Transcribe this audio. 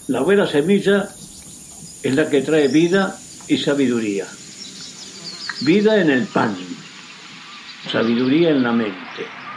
La buena semilla es la que trae vida y sabiduría. Vida en el pan, sabiduría en la mente.